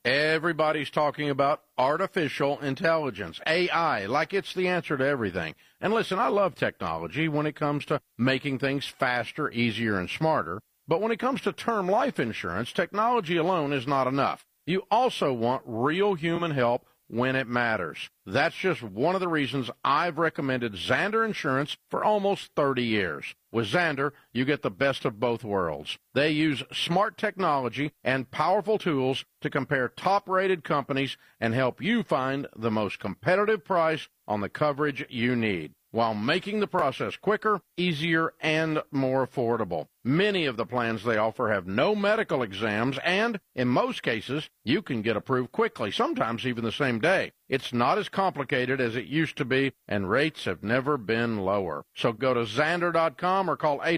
Everybody's talking about artificial intelligence, AI, like it's the answer to everything. And listen, I love technology when it comes to making things faster, easier, and smarter. But when it comes to term life insurance, technology alone is not enough. You also want real human help when it matters. That's just one of the reasons I've recommended Zander Insurance for almost 30 years. With Zander, you get the best of both worlds. They use smart technology and powerful tools to compare top-rated companies and help you find the most competitive price on the coverage you need, while making the process quicker, easier, and more affordable. Many of the plans they offer have no medical exams, and in most cases, you can get approved quickly, sometimes even the same day. It's not as complicated as it used to be, and rates have never been lower. So go to Zander.com or call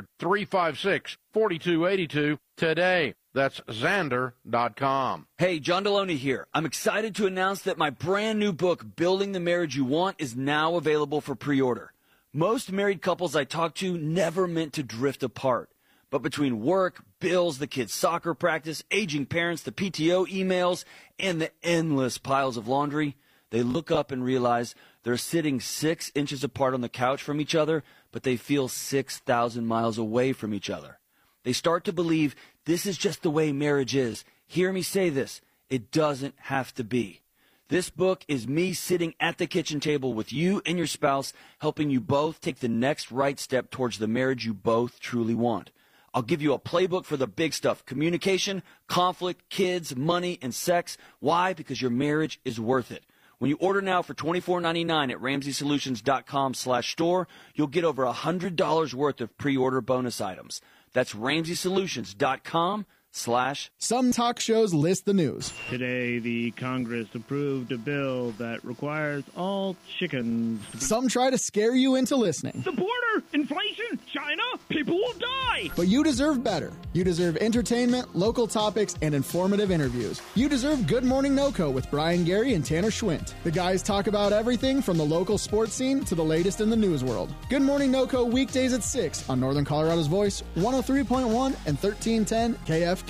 800-356-4282 today. That's Zander.com. Hey, John Deloney here. I'm excited to announce that my brand new book, Building the Marriage You Want, is now available for pre-order. Most married couples I talk to never meant to drift apart. But between work, bills, the kids' soccer practice, aging parents, the PTO emails, and the endless piles of laundry, they look up and realize they're sitting 6 inches apart on the couch from each other, but they feel 6,000 miles away from each other. They start to believe this is just the way marriage is. Hear me say this. It doesn't have to be. This book is me sitting at the kitchen table with you and your spouse, helping you both take the next right step towards the marriage you both truly want. I'll give you a playbook for the big stuff: communication, conflict, kids, money, and sex. Why? Because your marriage is worth it. When you order now for $24.99 at RamseySolutions.com/store, you'll get over $100 worth of pre-order bonus items. That's RamseySolutions.com/. Some talk shows list the news. Today, the Congress approved a bill that requires all chickens. Some try to scare you into listening. The border, inflation, China, people will die. But you deserve better. You deserve entertainment, local topics, and informative interviews. You deserve Good Morning NoCo with Brian Gary and Tanner Schwint. The guys talk about everything from the local sports scene to the latest in the news world. Good Morning NoCo weekdays at 6 on Northern Colorado's Voice, 103.1 and 1310 KFKA.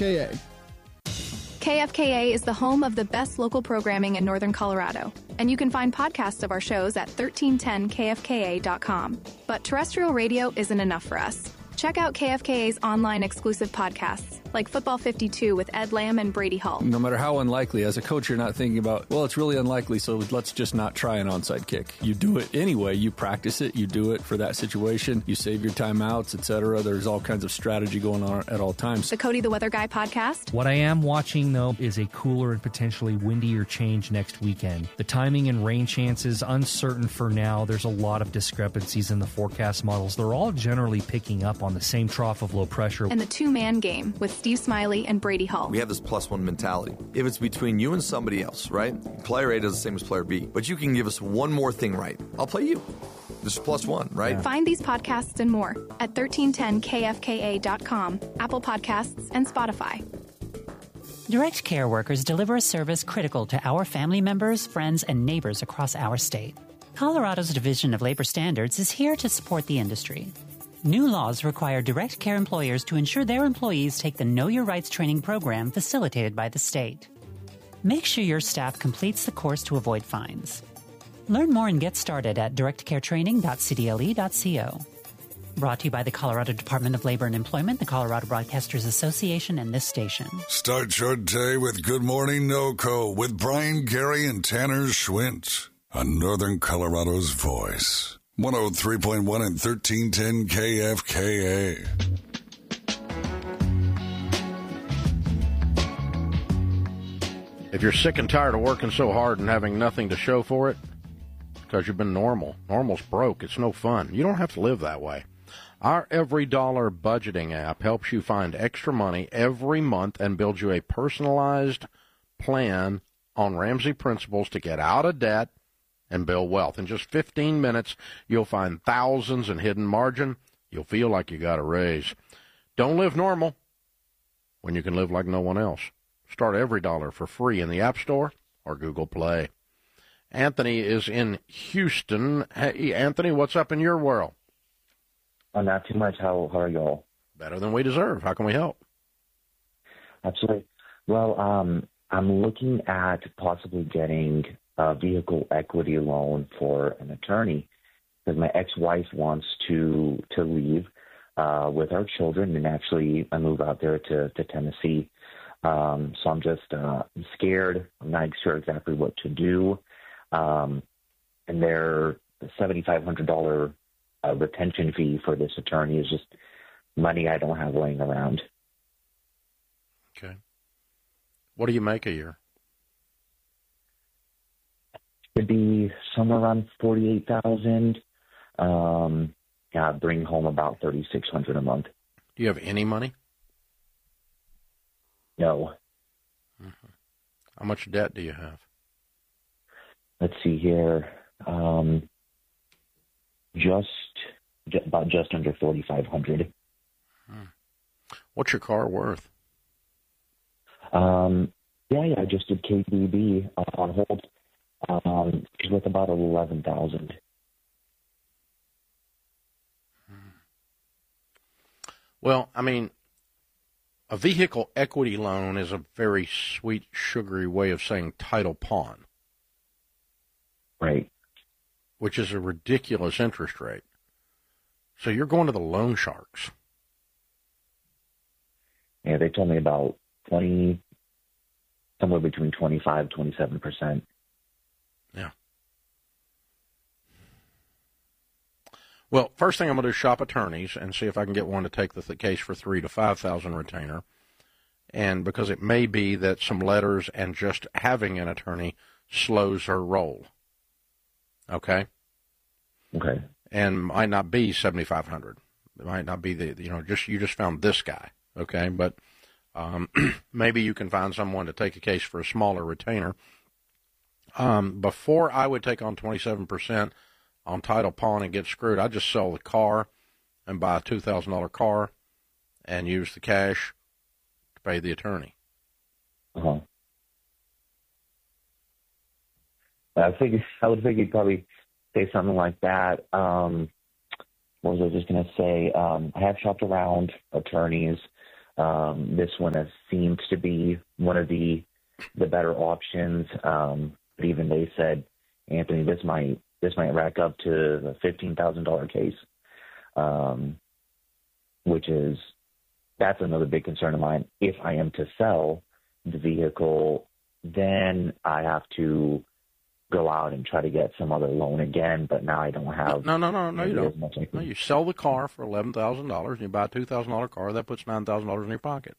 KFKA is the home of the best local programming in Northern Colorado, and you can find podcasts of our shows at 1310kfka.com. But terrestrial radio isn't enough for us. Check out KFKA's online exclusive podcasts, like Football 52 with Ed Lamb and Brady Hall. No matter how unlikely, as a coach, you're not thinking about, well, it's really unlikely, so let's just not try an onside kick. You do it anyway. You practice it. You do it for that situation. You save your timeouts, etc. There's all kinds of strategy going on at all times. The Cody the Weather Guy podcast. What I am watching, though, is a cooler and potentially windier change next weekend. The timing and rain chances uncertain for now. There's a lot of discrepancies in the forecast models. They're all generally picking up on the same trough of low pressure. And the two-man game with Steve Smiley and Brady Hall. We have this +1 mentality. If it's between you and somebody else, right? Player A does the same as player B. But you can give us one more thing right. I'll play you. This is +1, right? Yeah. Find these podcasts and more at 1310kfka.com, Apple Podcasts, and Spotify. Direct Care workers deliver a service critical to our family members, friends, and neighbors across our state. Colorado's Division of Labor Standards is here to support the industry. New laws require Direct Care employers to ensure their employees take the Know Your Rights training program facilitated by the state. Make sure your staff completes the course to avoid fines. Learn more and get started at directcaretraining.cdle.co. Brought to you by the Colorado Department of Labor and Employment, the Colorado Broadcasters Association, and this station. Start your day with Good Morning NoCo with Brian Gary and Tanner Schwint on Northern Colorado's Voice. 103.1 and 1310 KFKA. If you're sick and tired of working so hard and having nothing to show for it, it's because you've been normal. Normal's broke. It's no fun. You don't have to live that way. Our Every Dollar budgeting app helps you find extra money every month and build you a personalized plan on Ramsey principles to get out of debt and build wealth. In just 15 minutes, you'll find thousands in hidden margin. You'll feel like you got a raise. Don't live normal when you can live like no one else. Start Every Dollar for free in the App Store or Google Play. Anthony is in Houston. Hey, Anthony, what's up in your world? Not too much. How are y'all? Better than we deserve. How can we help? Absolutely. Well, I'm looking at possibly getting a vehicle equity loan for an attorney because my ex-wife wants to leave with our children and actually move out there to Tennessee. So I'm just scared. I'm not sure exactly what to do. And their $7,500 retention fee for this attorney is just money I don't have laying around. Okay. What do you make a year? It'd be somewhere around $48,000. Yeah, bring home about $3,600 a month. Do you have any money? No. Mm-hmm. How much debt do you have? Let's see here. Just under $4,500. What's your car worth? Yeah, I just did KBB on hold. It's worth about $11,000. Well, I mean, a vehicle equity loan is a very sweet, sugary way of saying title pawn. Right. Which is a ridiculous interest rate. So you're going to the loan sharks. Yeah, they told me about somewhere between 25, 27%. Yeah. Well, first thing I'm going to do is shop attorneys and see if I can get one to take the case for $3,000 to $5,000 retainer. And because it may be that some letters and just having an attorney slows her roll. Okay? Okay. And might not be $7,500. It might not be you just found this guy. Okay? But maybe you can find someone to take a case for a smaller retainer. Before I would take on 27% on title pawn and get screwed, I'd just sell the car and buy a $2,000 car and use the cash to pay the attorney. Uh-huh. I would figure you'd probably say something like that. What was I just going to say? I have shopped around attorneys. This one seems to be one of the better options. But even they said, Anthony, this might rack up to the $15,000 case, that's another big concern of mine. If I am to sell the vehicle, then I have to go out and try to get some other loan again, but now I don't have... No, you don't. No, you sell the car for $11,000 and you buy a $2,000 car, that puts $9,000 in your pocket.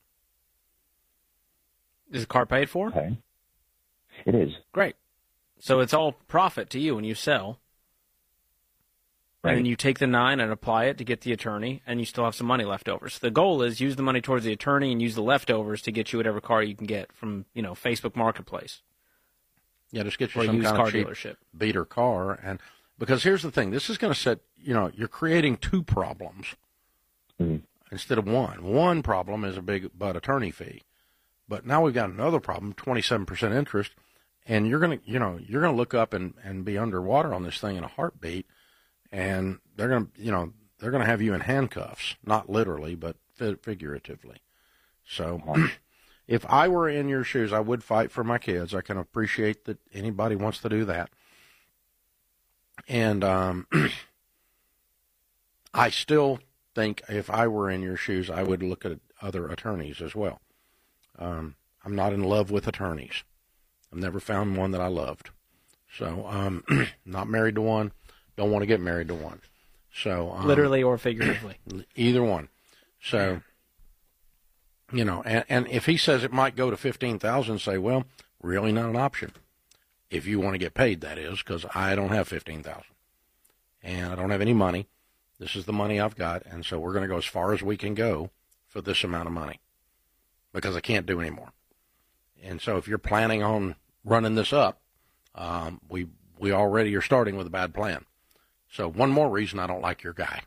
Is the car paid for? Okay. It is. Great. So it's all profit to you when you sell. Right. And then you take the 9 and apply it to get the attorney, and you still have some money left over. So the goal is use the money towards the attorney and use the leftovers to get you whatever car you can get from, Facebook Marketplace. Yeah, just get you some kind of cheap dealership beater car. And because here's the thing, this is going to set, you're creating two problems instead of one. One problem is a big butt attorney fee. But now we've got another problem, 27% interest, and you're going to look up and be underwater on this thing in a heartbeat, and they're going to have you in handcuffs, not literally, but figuratively. So if I were in your shoes, I would fight for my kids. I can appreciate that anybody wants to do that. And I still think if I were in your shoes, I would look at other attorneys as well. I'm not in love with attorneys. I've never found one that I loved. So not married to one, don't want to get married to one. So literally or figuratively. Either one. So, and if he says it might go to $15,000, say, well, really not an option. If you want to get paid, that is, because I don't have $15,000. And I don't have any money. This is the money I've got, and so we're going to go as far as we can go for this amount of money because I can't do any more. And so if you're planning on running this up, we already are starting with a bad plan. So one more reason I don't like your guy.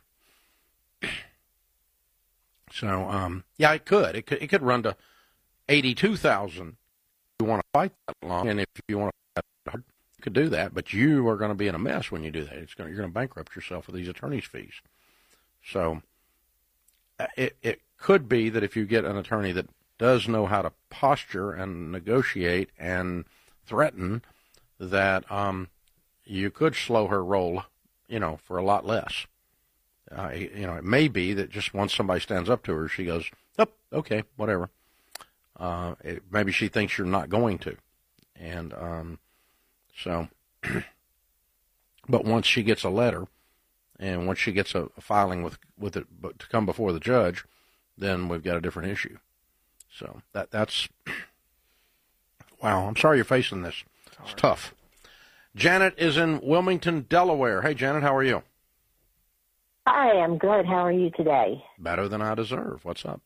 So, yeah, it could. It could run to $82,000 if you want to fight that long. And if you want to fight that hard, you could do that. But you are going to be in a mess when you do that. You're going to bankrupt yourself with these attorney's fees. So it could be that if you get an attorney that does know how to posture and negotiate and threaten, that you could slow her roll, for a lot less. It may be that just once somebody stands up to her, she goes, oh, okay, whatever. Maybe she thinks you're not going to. And but once she gets a letter, and once she gets a filing with it to come before the judge, then we've got a different issue. So that's wow. I'm sorry you're facing this. It's tough. Janet is in Wilmington, Delaware. Hey, Janet, how are you? Hi, I'm good. How are you today? Better than I deserve. What's up?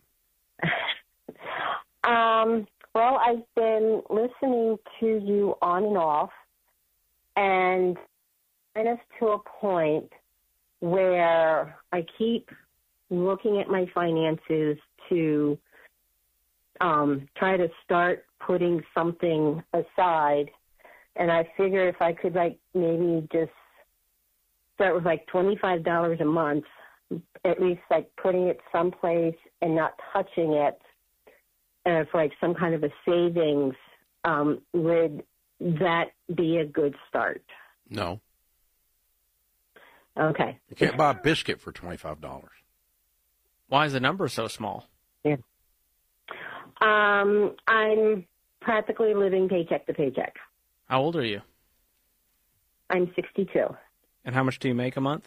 Well, I've been listening to you on and off, and kind of to a point where I keep looking at my finances to try to start putting something aside. And I figure if I could, maybe just start with, $25 a month, at least, putting it someplace and not touching it, as, some kind of a savings, would that be a good start? No. Okay. You can't buy a biscuit for $25. Why is the number so small? Yeah. I'm practically living paycheck to paycheck. How old are you? I'm 62. And how much do you make a month?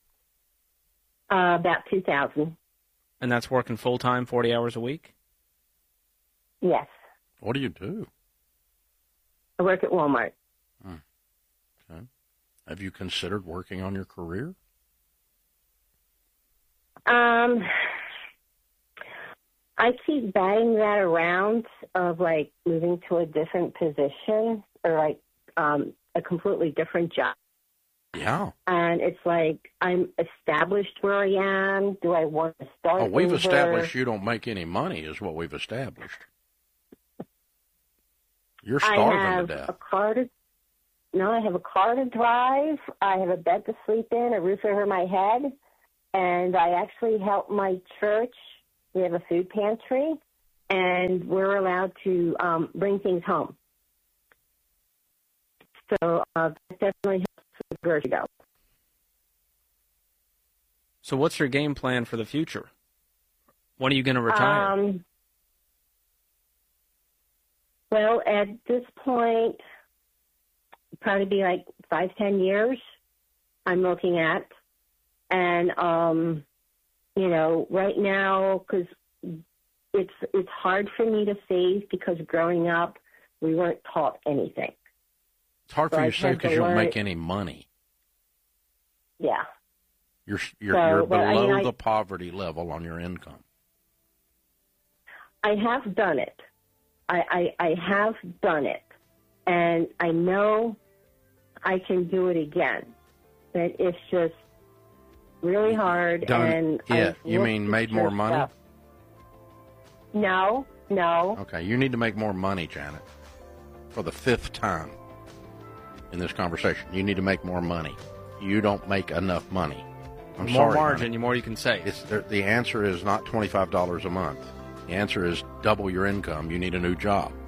About $2,000. And that's working full-time, 40 hours a week? Yes. What do you do? I work at Walmart. Okay. Have you considered working on your career? I keep batting that around of moving to a different position or a completely different job. Yeah. And it's I'm established where I am. Do I want to start over? We've established you don't make any money is what we've established. You're starving to death. I have a car to drive. I have a bed to sleep in, a roof over my head, and I actually help my church. We have a food pantry, and we're allowed to bring things home. So that definitely helps with where to go. So what's your game plan for the future? When are you going to retire? Well, at this point, probably be 5-10 years I'm looking at. And, right now, because it's hard for me to save because growing up, we weren't taught anything. It's hard for you to save because you don't make any money. Yeah. You're below the poverty level on your income. I have done it. I have done it. And I know I can do it again. But it's just really hard. You mean made more money? Stuff. No. Okay, you need to make more money, Janet. For the 5th time in this conversation, you need to make more money. You don't make enough money. I'm more sorry, margin, honey. the more you can save. The answer is not $25 a month. The answer is double your income. You need a new job.